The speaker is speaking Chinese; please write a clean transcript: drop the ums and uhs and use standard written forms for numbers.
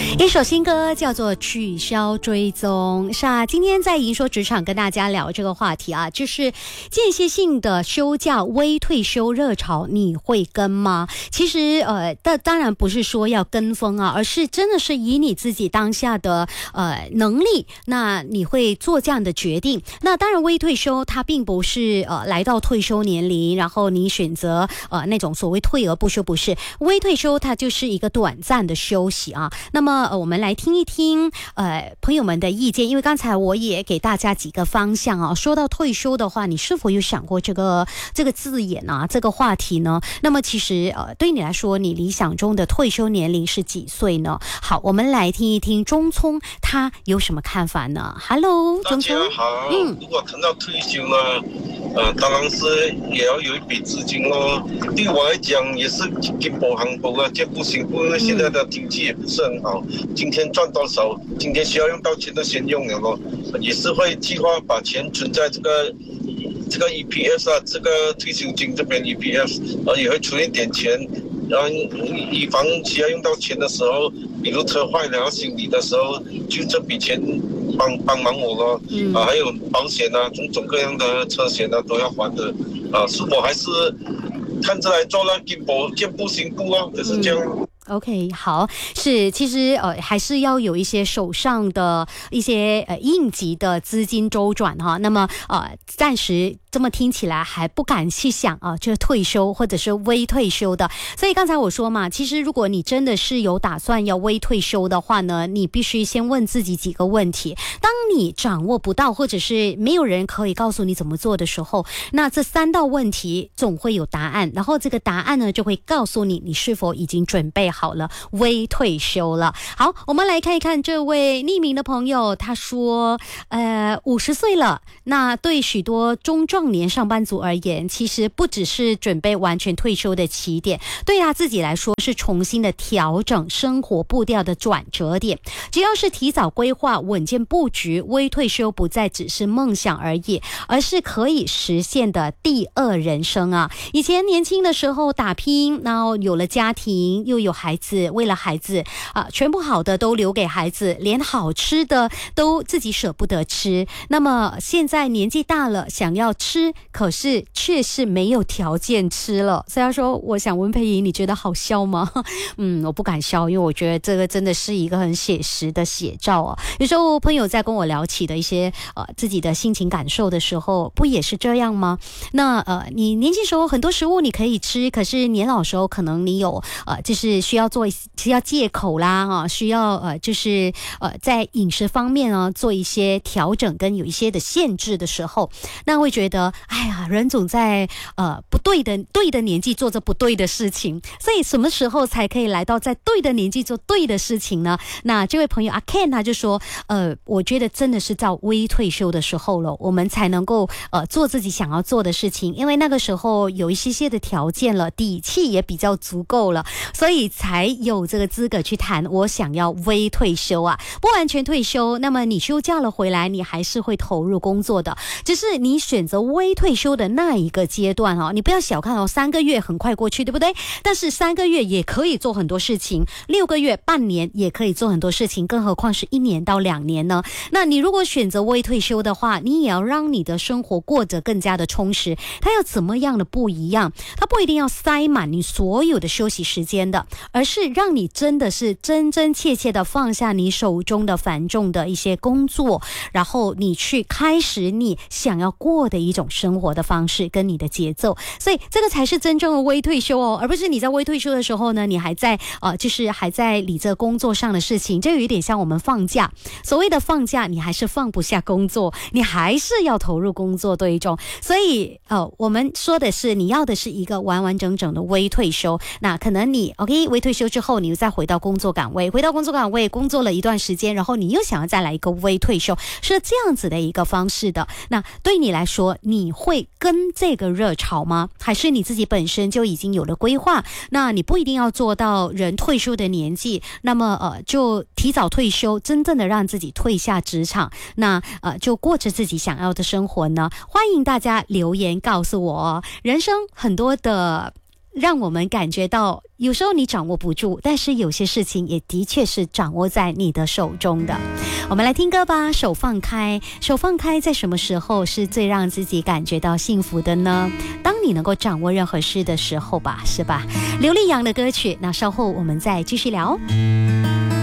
一首新歌叫做取消追踪。是啊，今天在赢说职场跟大家聊这个话题啊，就是间歇性的休假微退休热潮你会跟吗？其实当然不是说要跟风啊，而是真的是以你自己当下的能力，那你会做这样的决定。那当然微退休它并不是来到退休年龄然后你选择那种所谓退而不休，不是，微退休它就是一个短暂的休息啊。那么我们来听一听朋友们的意见，因为刚才我也给大家几个方向啊。说到退休的话，你是否有想过这个字眼啊，这个话题呢？那么其实对你来说，你理想中的退休年龄是几岁呢？好，我们来听一听钟聪他有什么看法呢？ Hello， 钟聪。 大家好。如果谈到退休呢，当然是也要有一笔资金咯。对我来讲也是金波行波啊，见不行不，因为现在的经济也不是很好，今天赚多少，今天需要用到钱都先用了咯。也是会计划把钱存在这个 EPS 啊，这个退休金这边 EPS， 也会存一点钱，然后以防需要用到钱的时候，比如车坏了要修理的时候，就这笔钱帮忙我咯。还有保险啊，种种各样的车险啊都要还的。是我还是看着来做了，见步行步啊，就是这样。 OK， 好，是，其实还是要有一些手上的一些应急的资金周转哈。那么暂时这么听起来还不敢去想啊，就是退休或者是微退休的。所以刚才我说嘛，其实如果你真的是有打算要微退休的话呢，你必须先问自己几个问题。当你掌握不到或者是没有人可以告诉你怎么做的时候，那这3道问题总会有答案，然后这个答案呢就会告诉你你是否已经准备好了微退休了。好，我们来看一看这位匿名的朋友，他说50岁了，那对许多中壮年上班族而言，其实不只是准备完全退休的起点，对他自己来说是重新的调整生活步调的转折点。只要是提早规划稳健布局，微退休不再只是梦想而已，而是可以实现的第二人生啊。以前年轻的时候打拼，然后有了家庭又有孩子，为了孩子全部好的都留给孩子，连好吃的都自己舍不得吃。那么现在年纪大了，想要吃，可是却是没有条件吃了。所以他说，我想问佩仪，你觉得好笑吗？我不敢笑，因为我觉得这个真的是一个很写实的写照啊。有时候朋友在跟我聊起的一些自己的心情感受的时候，不也是这样吗？那你年轻时候很多食物你可以吃，可是年老时候可能你有就是需要戒口啦需要就是在饮食方面呢做一些调整跟有一些的限制的时候，那会觉得哎呀，人总在不对的年纪做着不对的事情，所以什么时候才可以来到在对的年纪做对的事情呢？那这位朋友阿 Ken 他就说我觉得真的是在微退休的时候了，我们才能够做自己想要做的事情，因为那个时候有一些的条件了，底气也比较足够了，所以才有这个资格去谈我想要微退休啊。不完全退休，那么你休假了回来，你还是会投入工作的，只是你选择微退休的那一个阶段你不要小看3个月很快过去，对不对？但是3个月也可以做很多事情，6个月半年也可以做很多事情，更何况是1年到2年呢？那你如果选择微退休的话，你也要让你的生活过得更加的充实。它要怎么样的不一样？它不一定要塞满你所有的休息时间的，而是让你真的是真真切切的放下你手中的繁重的一些工作，然后你去开始你想要过的一种生活的方式跟你的节奏。所以这个才是真正的微退休而不是你在微退休的时候呢，你还在就是还在理着工作上的事情。这有一点像我们放假，所谓的放假你还是放不下工作，你还是要投入工作对中。所以我们说的是你要的是一个完完整整的微退休。那可能你 OK 微退休之后，你又再回到工作岗位工作了一段时间，然后你又想要再来一个微退休，是这样子的一个方式的。那对你来说，你会跟这个热潮吗？还是你自己本身就已经有了规划？那你不一定要做到人退休的年纪，那么就提早退休，真正的让自己退下职场，那就过着自己想要的生活呢？欢迎大家留言告诉我人生很多的让我们感觉到有时候你掌握不住，但是有些事情也的确是掌握在你的手中的。我们来听歌吧，手放开。手放开在什么时候是最让自己感觉到幸福的呢？当你能够掌握任何事的时候吧，是吧？刘力扬的歌曲，那稍后我们再继续聊。